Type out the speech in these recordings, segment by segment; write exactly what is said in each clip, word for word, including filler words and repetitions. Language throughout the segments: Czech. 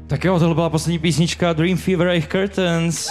Tak jo, tohle byla poslední písnička Dream Fever a Curtains.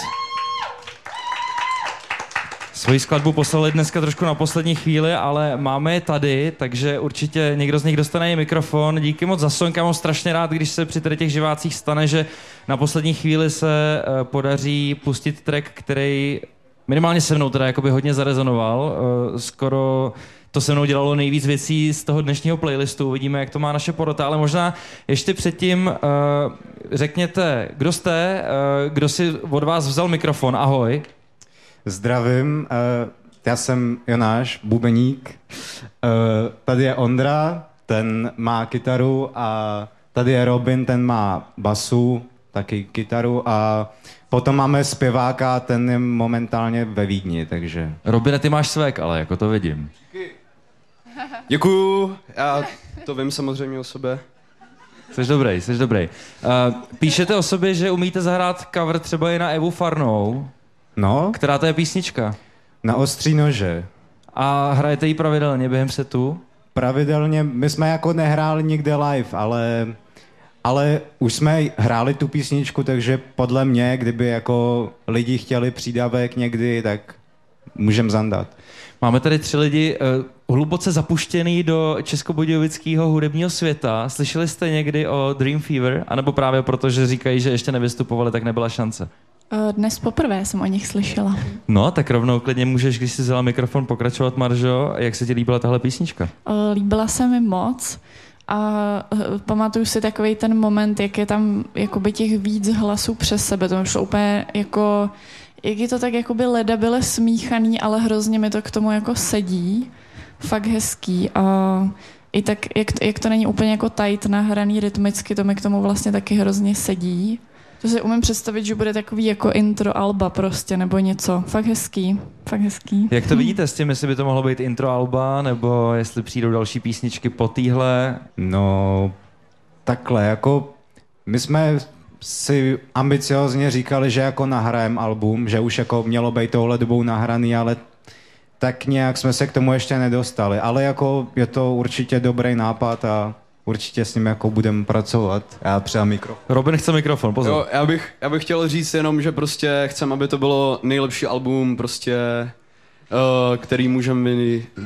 Svoji skladbu poslali dneska trošku na poslední chvíli, ale máme je tady, takže určitě někdo z nich dostane i mikrofon. Díky moc za song, já mám strašně rád, když se při tady těch živácích stane, že na poslední chvíli se podaří pustit track, který minimálně se mnou teda jakoby hodně zarezonoval. Skoro to se mnou dělalo nejvíc věcí z toho dnešního playlistu. Uvidíme, jak to má naše porota, ale možná ještě předtím uh, řekněte, kdo jste, uh, kdo si od vás vzal mikrofon. Ahoj. Zdravím, uh, já jsem Jonáš, bubeník. Uh, tady je Ondra, ten má kytaru a tady je Robin, ten má basu, taky kytaru a potom máme zpěváka, ten je momentálně ve Vídni, takže... Robine, ty máš svek, ale jako to vidím. Děkuju, já to vím samozřejmě o sobě. Jsi dobrý, jsi dobrý. Uh, píšete o sobě, že umíte zahrát cover třeba i na Evu Farnou. No? Která to je písnička? Na ostří nože. A hrajete ji pravidelně během setu? Pravidelně, my jsme jako nehráli nikde live, ale, ale už jsme hráli tu písničku, takže podle mě, kdyby jako lidi chtěli přídavek někdy, tak můžem zandat. Máme tady tři lidi uh, hluboce zapuštěný do českobudějovického hudebního světa. Slyšeli jste někdy o Dream Fever? A nebo právě proto, že říkají, že ještě nevystupovali, tak nebyla šance? Dnes poprvé jsem o nich slyšela. No, tak rovnou klidně můžeš, když jsi vzala mikrofon, pokračovat, Maržo. Jak se ti líbila tahle písnička? Líbila se mi moc a pamatuju si takovej ten moment, jak je tam jakoby těch víc hlasů přes sebe. To šlo úplně jako, jak je to tak jakoby ledabyle smíchaný, ale hrozně mi to k tomu jako sedí. Fakt hezký a i tak, jak to, jak to není úplně jako tight nahraný rytmicky, to mi k tomu vlastně taky hrozně sedí. To si umím představit, že bude takový jako intro alba prostě, nebo něco. Fakt hezký, fakt hezký. Jak to vidíte s tím, jestli by to mohlo být intro alba, nebo jestli přijdou další písničky po týhle? No, takhle, jako my jsme si ambiciozně říkali, že jako nahrajem album, že už jako mělo být touhle dobou nahraný, ale tak nějak jsme se k tomu ještě nedostali. Ale jako je to určitě dobrý nápad a určitě s ním jako budeme pracovat. Já přijám mikrofon. Robin chce mikrofon, pozor. Jo, já bych, já bych chtěl říct jenom, že prostě chcem, aby to bylo nejlepší album, prostě, uh, který můžeme